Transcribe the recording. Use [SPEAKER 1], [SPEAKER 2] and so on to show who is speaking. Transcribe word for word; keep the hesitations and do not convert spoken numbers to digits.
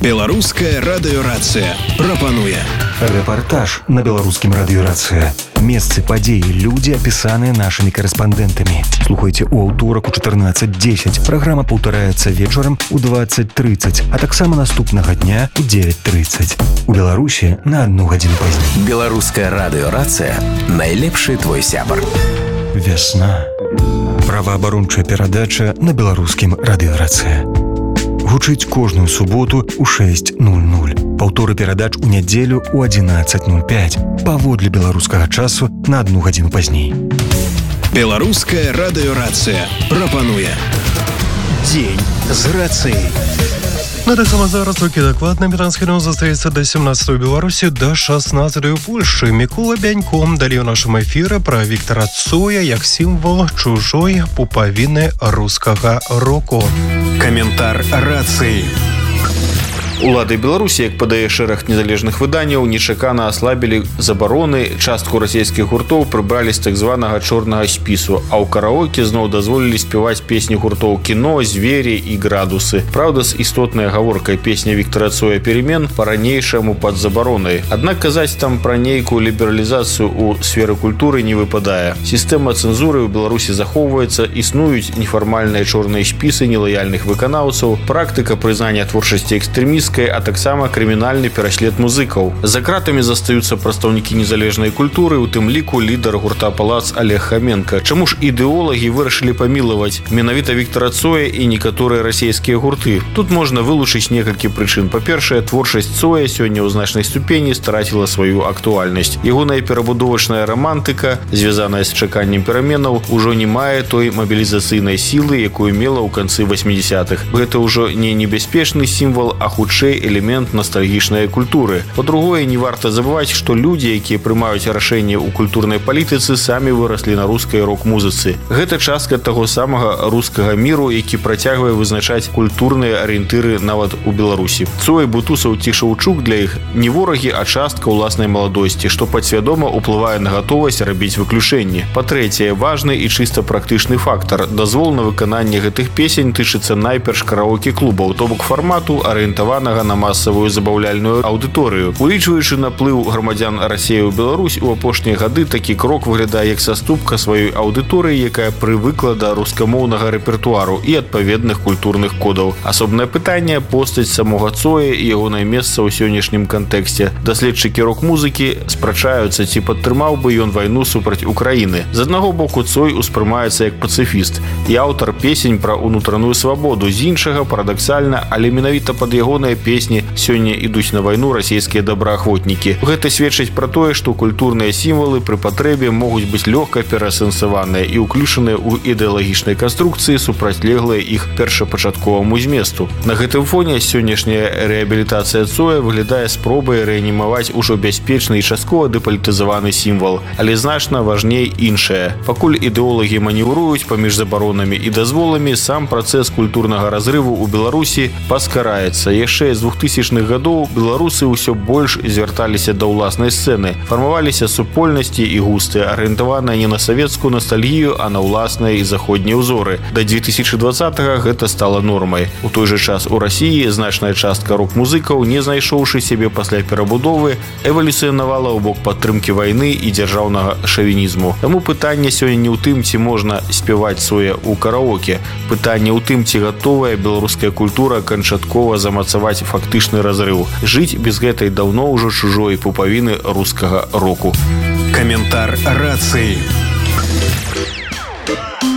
[SPEAKER 1] Беларуская радыёрацыя прапануе
[SPEAKER 2] рэпартаж на беларускім радыёрацыя. Месцы, падзеі, людзі, апісаныя нашымі корэспандэнтамі. Слухайце ў аўторак у чатырнаццаць дзесяць. Праграма паўтараецца вечарам у дваццаць трыццаць, а таксама наступнага дня у дзевяць трыццаць. У Беларусі на одну гадзіну пазней.
[SPEAKER 1] Беларуская радыёрацыя – найлепшы твой сябар.
[SPEAKER 2] Вясна. Праваабарончая перадача на беларускім радыёрацыя. Гучыць кожную суботу ў шэсць нуль нуль. Паўторы перадач у нядзелю ў адзінаццаць нуль пяць. Паводле беларускага часу на одну гадзіну пазней.
[SPEAKER 1] Беларуская радыёрацыя прапануе Дзень з рацыяй.
[SPEAKER 3] На таксама зараз толькі дакладна амерыканскі застаецца да сямнаццатай у Беларусі, да шаснаццатай у Польшчы. Мікола Бяньком далей у нашым эфіры пра Віктара Цоя як сімвал чужой пупавіны рускага року.
[SPEAKER 1] Каментар рацыі.
[SPEAKER 4] Улады Беларусі, як падае шэраг незалежных выданняў, нечакана аслабілі забароны, частку расійскіх гуртоў прыбралі з так званага чорнага спісу, а ў караоке зноў дазволілі спяваць песні гуртоў «Кіно», «Звері» і «Градусы». Праўда, з істотнай агаворкай песня Віктара Цоя «Перемен» па-ранейшаму пад забаронай. Аднак казаць там пра нейкую лібералізацыю ў сферы культуры не выпадае. Сістэма цэнзуры ў Беларусі захоўваецца, існуюць нефармальныя чорныя спісы нелаяльных выканаўцаў, практыка прызнання творчасці экстрэмістскай, а таксама крымінальны пераслед музыкаў. За кратамі застаюцца прадстаўнікі незалежнай культуры, у тым ліку лідар гурта «Палац» Олег Хоменко. Чаму ж ідэолагі вырашылі памілаваць менавіта Віктара Цоя і некаторыя расійскія гурты? Тут можна вылучыць некалькі прычын. Па-першае, творчасць Цоя сёння ў значнай ступені страціла сваю актуальнасць. Ягоная перабудовачная рамантыка, звязаная з чаканнем пераменаў, ужо не мае той мабілізацыйнай сілы, якую мела ў канцы васьмідзясятых. Гэта ўжо не небяспечны сімвал, а хутчэй элемент ностальгічнай культуры. По-другое, не варта забываць, што людзі, якія прымаюць рашэнні ў культурнай палітыцы, самі выраслі на рускай рок-музыцы. Гэта частка таго самага рускага міру, які працягвае вызначаць культурныя арыентыры нават у Беларусі. Цой, Бутусаў ці Шаўчук для іх не ворагі, а частка ўласнай маладосці, што падсвядома ўплывае на гатовасць рабіць выключэнні. Па-трэцяе, важны і чыста практычны фактар. Дазвол на выкананне гэтых песень тычыцца найперш караоке-клубаў, то бок фармату, арыентаванага на масавую забаўляльную аўдыторыю. Улічваючы наплыў грамадзян Расіі ў Беларусь, у апошнія гады такі крок выглядае як саступка сваёй аўдыторыі, якая прывыкла да рускамоўнага рэпертуару і адпаведных культурных кодаў. Асобнае пытанне – постаць самога Цоя і ягонае месца ў сённяшнім кантэксце. Даследчыкі рок-музыкі спрачаюцца, ці падтрымаў бы ён вайну супраць Украіны. З аднаго боку, Цой успрымаецца як пацыфіст і аўтар песень пра ўнутраную свабоду. З іншага, парадаксальна, але менавіта пад ягоныя песні сёння ідуць на вайну расійскія добраахвотнікі. Гэта сведчыць пра тое, што культурныя сімвалы пры патрэбе могуць быць лёгка пераасэнсаваныя і ўключаныя ў ідэалагічнай канструкцыі, супрацьлеглыя іх першапачатковаму зместу. На гэтым фоне сённяшняя рэабілітацыя Цоя выглядае спробай рэанімаваць ужо бяспечны і часткова дэпалітызаваны сімвал. Але значна важней іншае. Пакуль ідэолагі манеўруюць паміж забаронамі і дазволамі, сам працэс культурнага разрыву ў Беларусі паскараецца. Яшчэ з двухтысячных гадоў беларусы ўсё больш звярталіся да ўласнай сцэны. Фармаваліся супольнасці і густы, арыентаваныя не на савецкую ностальгію, а на ўласныя і заходнія ўзоры. Да дзве тысячы дваццатага гэта стала нормай. У той жа час у Расіі значная частка рок-музыкаў, не знайшоўшы сябе пасля перабудовы, эвалюцыянавала ў бок падтрымкі вайны і дзяржаўнага шавінізму. Таму пытанне сёння не ў тым, ці можна спяваць Цоя ў караоке. Пытанне ў тым, ці гатовая беларуская культура канчаткова замацаваць фактычны разрыў. Жыць без гэтай даўно ўжо чужой пупавіны рускага року.
[SPEAKER 1] Каментар рацыі.